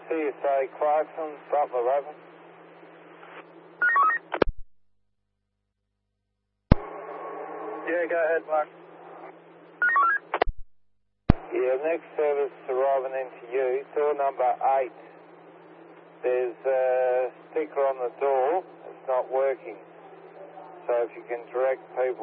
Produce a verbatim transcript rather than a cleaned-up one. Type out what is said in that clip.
C S A Clarkson, Bravo eleven. Yeah, go ahead, Mark. Yeah, next service arriving into you, door number eight. There's a sticker on the door, it's not working. So if you can direct people